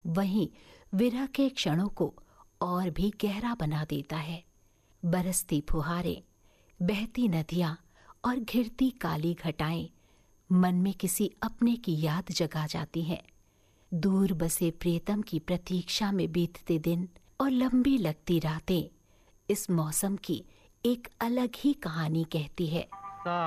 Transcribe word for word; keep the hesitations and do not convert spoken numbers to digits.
वहीं विरह के क्षणों को और भी गहरा बना देता है। बरसती फुहारें, बहती नदियां और घिरती काली घटाएं मन में किसी अपने की याद जगा जाती हैं। दूर बसे प्रियतम की प्रतीक्षा में बीतते दिन और लंबी लगती रातें इस मौसम की एक अलग ही कहानी कहती है।